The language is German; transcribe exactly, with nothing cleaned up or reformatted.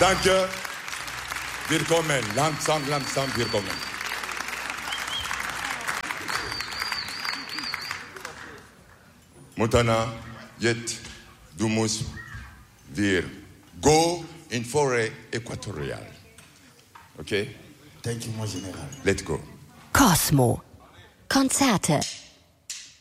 Danke. Willkommen. Langsam, langsam, willkommen. Montana, jetzt, du musst wir go in forêt équatoriale. Okay? Thank you, mon général. Let's go. Cosmo. Konzerte.